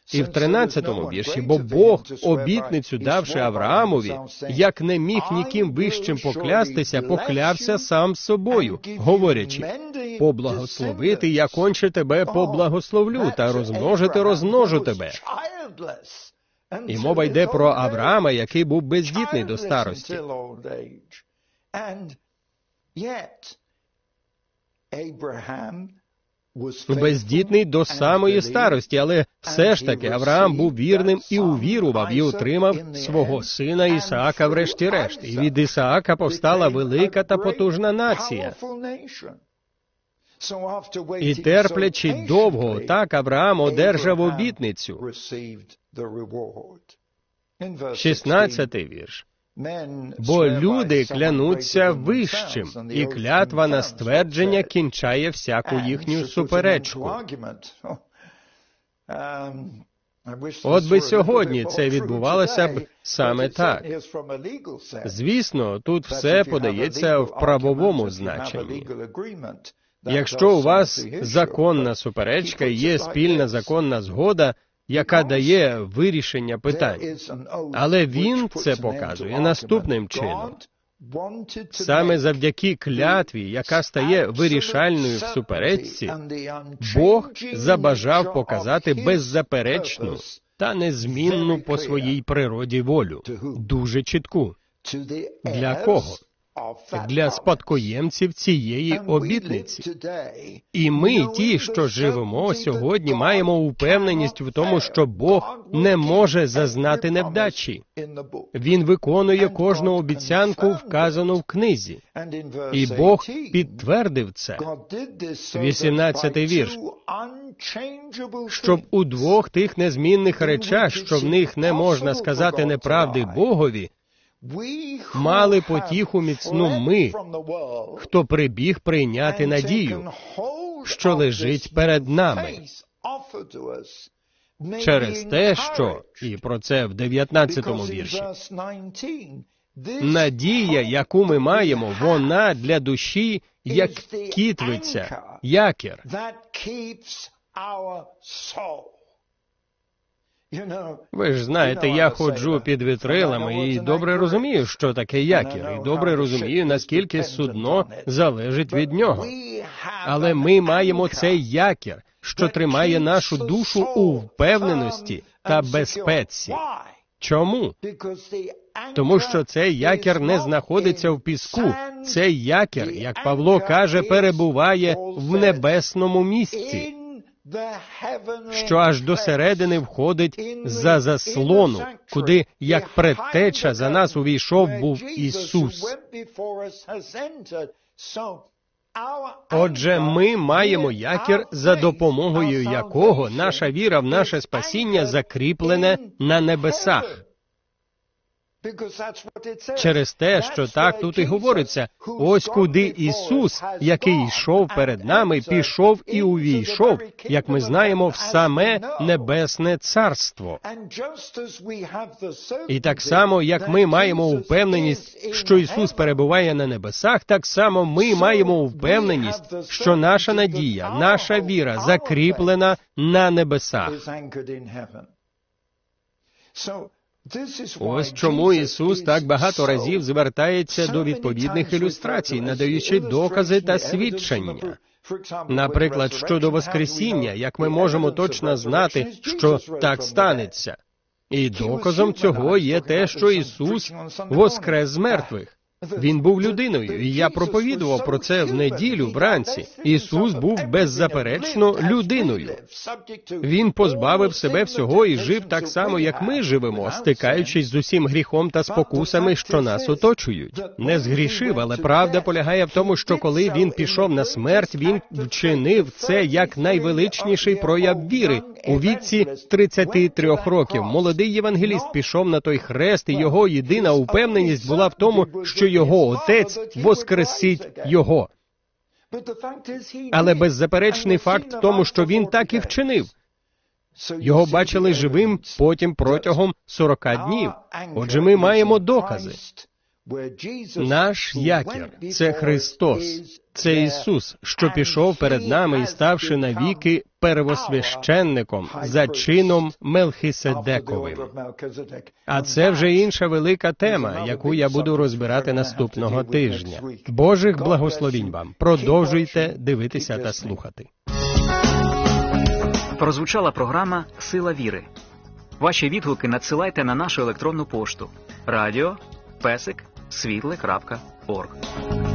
І в 13-му вірші, бо Бог, обітницю давши Авраамові, як не міг ніким вищим поклястися, поклявся сам собою, говорячи, поблагословити я конче тебе поблагословлю, та розмножити розмножу тебе. І мова йде про Авраама, який був бездітний до старості. Бездітний до самої старості, але все ж таки Авраам був вірним і увірував, і отримав свого сина Ісаака врешті-решт. І від Ісаака повстала велика та потужна нація. І терплячи довго, так Авраам одержав обітницю. 16-й вірш. Бо люди клянуться вищим, і клятва на ствердження кінчає всяку їхню суперечку. От би сьогодні це відбувалося б саме так. Звісно, тут все подається в правовому значенні. Якщо у вас законна суперечка і є спільна законна згода, яка дає вирішення питань. Але він це показує наступним чином. Саме завдяки клятві, яка стає вирішальною в суперечці, Бог забажав показати беззаперечну та незмінну по своїй природі волю, дуже чітку. Для кого? Для спадкоємців цієї обітниці. І ми, ті, що живемо сьогодні, маємо упевненість в тому, що Бог не може зазнати невдачі. Він виконує кожну обіцянку, вказану в книзі. І Бог підтвердив це. 18-й вірш. Щоб у двох тих незмінних речах, що в них не можна сказати неправди Богові, мали потіху міцну ми, хто прибіг прийняти надію, що лежить перед нами. Через те, що, і про це в 19-му вірші, надія, яку ми маємо, вона для душі, як кітвиця, якір. Ви ж знаєте, я ходжу під вітрилами і добре розумію, що таке якір, і добре розумію, наскільки судно залежить від нього. Але ми маємо цей якір, що тримає нашу душу у впевненості та безпеці. Чому? Тому що цей якір не знаходиться в піску. Цей якір, як Павло каже, перебуває в небесному місці, що аж до середини входить за заслону, куди, як предтеча, за нас увійшов був Ісус. Отже, ми маємо якір, за допомогою якого наша віра в наше спасіння закріплене на небесах. Через те, що так тут і говориться, ось куди Ісус, який йшов перед нами, пішов і увійшов, як ми знаємо, в саме Небесне Царство. І так само, як ми маємо впевненість, що Ісус перебуває на небесах, так само ми маємо впевненість, що наша надія, наша віра закріплена на небесах. Ось чому Ісус так багато разів звертається до відповідних ілюстрацій, надаючи докази та свідчення. Наприклад, щодо Воскресіння, як ми можемо точно знати, що так станеться. І доказом цього є те, що Ісус воскрес з мертвих. Він був людиною, і я проповідував про це в неділю вранці. Ісус був беззаперечно людиною. Він позбавив себе всього і жив так само, як ми живемо, стикаючись з усім гріхом та спокусами, що нас оточують. Не згрішив, але правда полягає в тому, що коли Він пішов на смерть, Він вчинив це як найвеличніший прояв віри. У віці 33 років молодий євангеліст пішов на той хрест, і його єдина упевненість була в тому, що його Отець воскресить його. Але беззаперечний факт в тому, що він так і вчинив. Його бачили живим потім протягом 40 днів. Отже, ми маємо докази. Наш якір – це Христос, це Ісус, що пішов перед нами і, ставши навіки первосвященником за чином Мелхиседековим. А це вже інша велика тема, яку я буду розбирати наступного тижня. Божих благословінь вам. Продовжуйте дивитися та слухати. Прозвучала програма «Сила віри». Ваші відгуки надсилайте на нашу електронну пошту radio@світле.орг.